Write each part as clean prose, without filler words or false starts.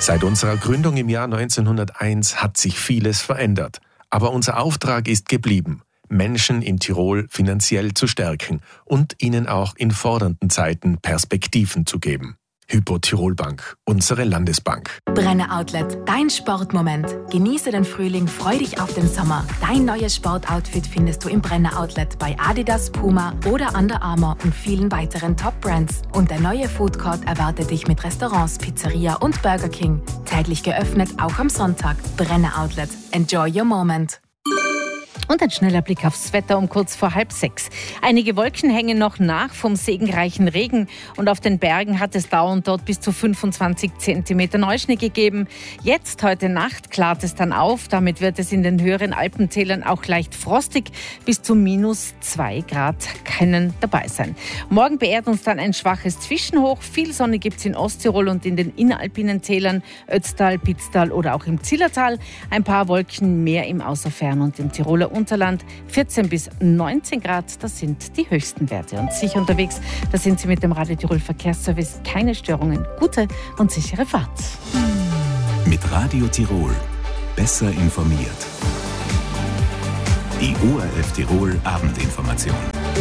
Seit unserer Gründung im Jahr 1901 hat sich vieles verändert. Aber unser Auftrag ist geblieben, Menschen in Tirol finanziell zu stärken und ihnen auch in fordernden Zeiten Perspektiven zu geben. Hypo Tirol Bank, unsere Landesbank. Brenner Outlet, dein Sportmoment. Genieße den Frühling, freu dich auf den Sommer. Dein neues Sportoutfit findest du im Brenner Outlet bei Adidas, Puma oder Under Armour und vielen weiteren Top-Brands. Und der neue Food Court erwartet dich mit Restaurants, Pizzeria und Burger King. Täglich geöffnet, auch am Sonntag. Brenner Outlet. Enjoy your moment. Und ein schneller Blick aufs Wetter um kurz vor 5:30. Einige Wolken hängen noch nach vom segenreichen Regen und auf den Bergen hat es dauernd dort bis zu 25 cm Neuschnee gegeben. Jetzt, heute Nacht, klart es dann auf. Damit wird es in den höheren Alpentälern auch leicht frostig. Bis zu -2 Grad können dabei sein. Morgen beehrt uns dann ein schwaches Zwischenhoch. Viel Sonne gibt es in Osttirol und in den inneralpinen Tälern, Ötztal, Pitztal oder auch im Zillertal. Ein paar Wolken mehr im Außerfern und im Tiroler Unterland. 14 bis 19 Grad, das sind die höchsten Werte. Und sicher unterwegs, da sind Sie mit dem Radio Tirol Verkehrsservice. Keine Störungen, gute und sichere Fahrt. Mit Radio Tirol besser informiert. Die ORF Tirol Abendinformation.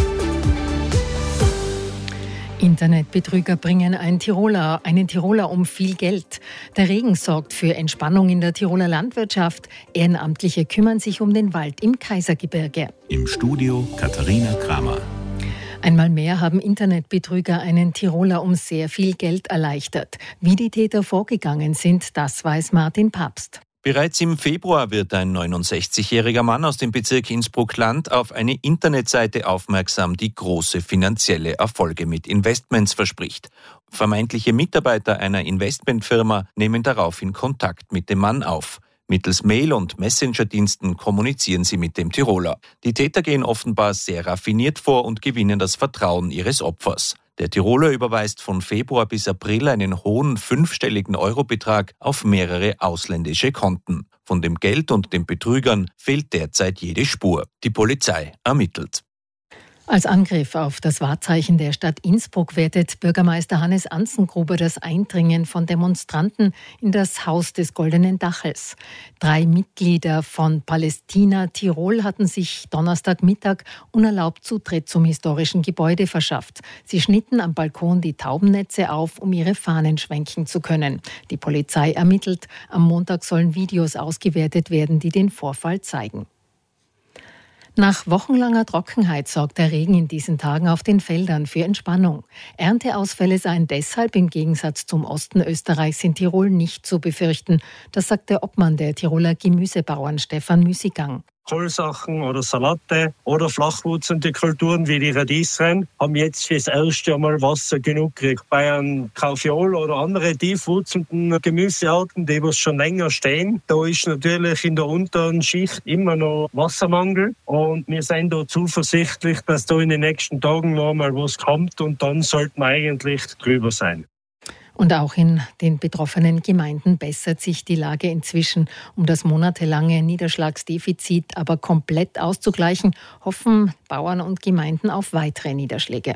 Internetbetrüger bringen einen Tiroler um viel Geld. Der Regen sorgt für Entspannung in der Tiroler Landwirtschaft. Ehrenamtliche kümmern sich um den Wald im Kaisergebirge. Im Studio Katharina Kramer. Einmal mehr haben Internetbetrüger einen Tiroler um sehr viel Geld erleichtert. Wie die Täter vorgegangen sind, das weiß Martin Papst. Bereits im Februar wird ein 69-jähriger Mann aus dem Bezirk Innsbruck-Land auf eine Internetseite aufmerksam, die große finanzielle Erfolge mit Investments verspricht. Vermeintliche Mitarbeiter einer Investmentfirma nehmen daraufhin Kontakt mit dem Mann auf. Mittels Mail- und Messenger-Diensten kommunizieren sie mit dem Tiroler. Die Täter gehen offenbar sehr raffiniert vor und gewinnen das Vertrauen ihres Opfers. Der Tiroler überweist von Februar bis April einen hohen 5-stelligen Eurobetrag auf mehrere ausländische Konten. Von dem Geld und den Betrügern fehlt derzeit jede Spur. Die Polizei ermittelt. Als Angriff auf das Wahrzeichen der Stadt Innsbruck wertet Bürgermeister Hannes Anzengruber das Eindringen von Demonstranten in das Haus des Goldenen Dachels. 3 Mitglieder von Palästina Tirol hatten sich Donnerstagmittag unerlaubt Zutritt zum historischen Gebäude verschafft. Sie schnitten am Balkon die Taubennetze auf, um ihre Fahnen schwenken zu können. Die Polizei ermittelt. Am Montag sollen Videos ausgewertet werden, die den Vorfall zeigen. Nach wochenlanger Trockenheit sorgt der Regen in diesen Tagen auf den Feldern für Entspannung. Ernteausfälle seien deshalb im Gegensatz zum Osten Österreichs in Tirol nicht zu befürchten. Das sagt der Obmann der Tiroler Gemüsebauern Stefan Müßigang. Kohlsachen oder Salate oder flachwurzende Kulturen wie die Radieschen haben jetzt fürs erste Mal Wasser genug gekriegt. Bei einem Kaufeol oder anderen tiefwurzelnden Gemüsearten, die schon länger stehen, da ist natürlich in der unteren Schicht immer noch Wassermangel und wir sind da zuversichtlich, dass da in den nächsten Tagen noch mal was kommt und dann sollten wir eigentlich drüber sein. Und auch in den betroffenen Gemeinden bessert sich die Lage inzwischen. Um das monatelange Niederschlagsdefizit aber komplett auszugleichen, hoffen Bauern und Gemeinden auf weitere Niederschläge.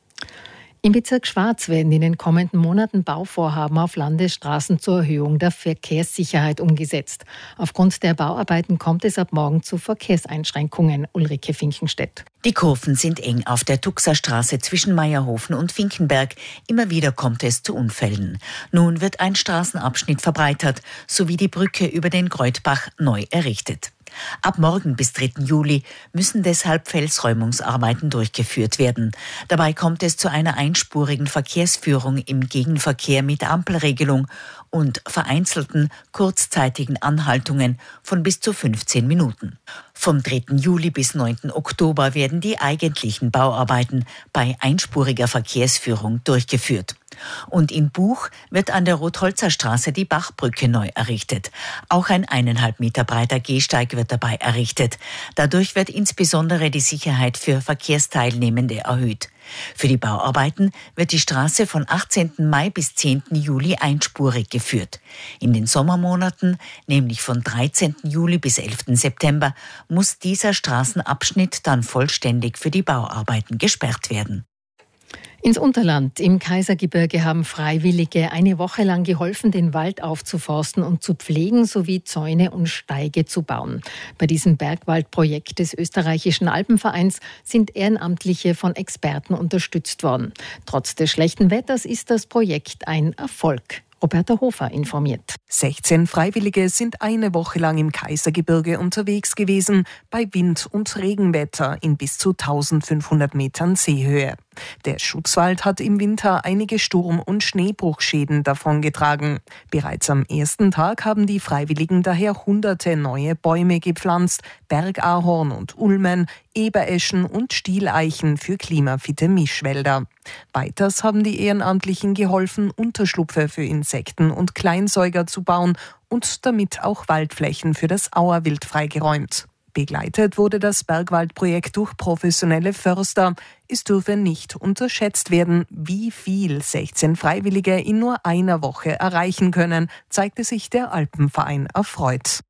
Im Bezirk Schwarz werden in den kommenden Monaten Bauvorhaben auf Landesstraßen zur Erhöhung der Verkehrssicherheit umgesetzt. Aufgrund der Bauarbeiten kommt es ab morgen zu Verkehrseinschränkungen. Ulrike Finkenstedt. Die Kurven sind eng auf der Tuxerstraße zwischen Meierhofen und Finkenberg. Immer wieder kommt es zu Unfällen. Nun wird ein Straßenabschnitt verbreitert, sowie die Brücke über den Greutbach neu errichtet. Ab morgen bis 3. Juli müssen deshalb Felsräumungsarbeiten durchgeführt werden. Dabei kommt es zu einer einspurigen Verkehrsführung im Gegenverkehr mit Ampelregelung und vereinzelten, kurzzeitigen Anhaltungen von bis zu 15 Minuten. Vom 3. Juli bis 9. Oktober werden die eigentlichen Bauarbeiten bei einspuriger Verkehrsführung durchgeführt. Und in Buch wird an der Rotholzer Straße die Bachbrücke neu errichtet. Auch ein 1,5 Meter breiter Gehsteig wird dabei errichtet. Dadurch wird insbesondere die Sicherheit für Verkehrsteilnehmende erhöht. Für die Bauarbeiten wird die Straße von 18. Mai bis 10. Juli einspurig geführt. In den Sommermonaten, nämlich von 13. Juli bis 11. September, muss dieser Straßenabschnitt dann vollständig für die Bauarbeiten gesperrt werden. Ins Unterland im Kaisergebirge haben Freiwillige eine Woche lang geholfen, den Wald aufzuforsten und zu pflegen sowie Zäune und Steige zu bauen. Bei diesem Bergwaldprojekt des österreichischen Alpenvereins sind Ehrenamtliche von Experten unterstützt worden. Trotz des schlechten Wetters ist das Projekt ein Erfolg. Roberta Hofer informiert. 16 Freiwillige sind eine Woche lang im Kaisergebirge unterwegs gewesen, bei Wind- und Regenwetter in bis zu 1500 Metern Seehöhe. Der Schutzwald hat im Winter einige Sturm- und Schneebruchschäden davongetragen. Bereits am ersten Tag haben die Freiwilligen daher hunderte neue Bäume gepflanzt, Bergahorn und Ulmen, Ebereschen und Stieleichen für klimafitte Mischwälder. Weiters haben die Ehrenamtlichen geholfen, Unterschlupfe für Insekten und Kleinsäuger zu bauen und damit auch Waldflächen für das Auerwild freigeräumt. Begleitet wurde das Bergwaldprojekt durch professionelle Förster. Es dürfe nicht unterschätzt werden, wie viel 16 Freiwillige in nur einer Woche erreichen können, zeigte sich der Alpenverein erfreut.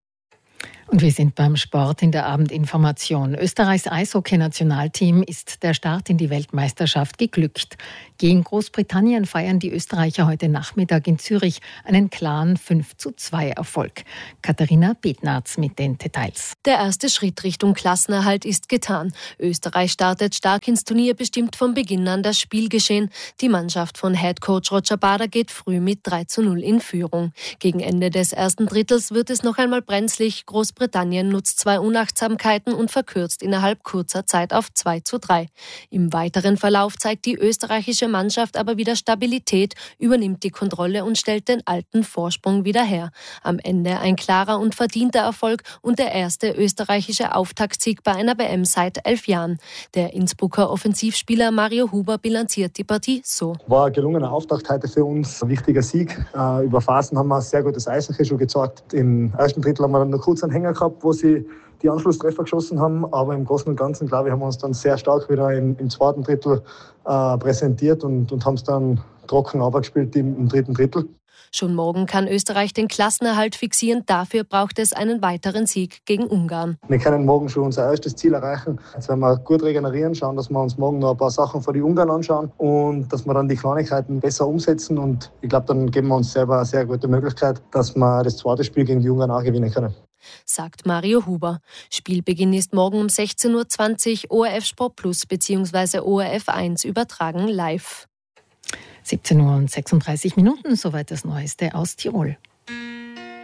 Und wir sind beim Sport in der Abendinformation. Österreichs Eishockey-Nationalteam ist der Start in die Weltmeisterschaft geglückt. Gegen Großbritannien feiern die Österreicher heute Nachmittag in Zürich einen klaren 5:2 Erfolg. Katharina Bednarz mit den Details. Der erste Schritt Richtung Klassenerhalt ist getan. Österreich startet stark ins Turnier, bestimmt von Beginn an das Spielgeschehen. Die Mannschaft von Headcoach Roger Bader geht früh mit 3:0 in Führung. Gegen Ende des ersten Drittels wird es noch einmal brenzlig. Großbritannien nutzt 2 Unachtsamkeiten und verkürzt innerhalb kurzer Zeit auf 2:3. Im weiteren Verlauf zeigt die österreichische Mannschaft aber wieder Stabilität, übernimmt die Kontrolle und stellt den alten Vorsprung wieder her. Am Ende ein klarer und verdienter Erfolg und der erste österreichische Auftaktsieg bei einer WM seit 11 Jahren. Der Innsbrucker Offensivspieler Mario Huber bilanziert die Partie so. War ein gelungener Auftakt heute für uns, ein wichtiger Sieg. Über Phasen haben wir sehr gutes Eishockey schon gezeigt. Im ersten Drittel haben wir dann noch kurz einen Hänger gehabt, wo sie die Anschlusstreffer geschossen haben, aber im Großen und Ganzen, glaube ich, haben wir uns dann sehr stark wieder im zweiten Drittel präsentiert und haben es dann trocken runtergespielt im dritten Drittel. Schon morgen kann Österreich den Klassenerhalt fixieren. Dafür braucht es einen weiteren Sieg gegen Ungarn. Wir können morgen schon unser erstes Ziel erreichen. Jetzt werden wir gut regenerieren, schauen, dass wir uns morgen noch ein paar Sachen vor die Ungarn anschauen und dass wir dann die Kleinigkeiten besser umsetzen. Und ich glaube, dann geben wir uns selber eine sehr gute Möglichkeit, dass wir das zweite Spiel gegen die Ungarn auch gewinnen können. Sagt Mario Huber. Spielbeginn ist morgen um 16:20 Uhr, ORF Sport Plus bzw. ORF 1 übertragen live. 17:36 Uhr, soweit das Neueste aus Tirol.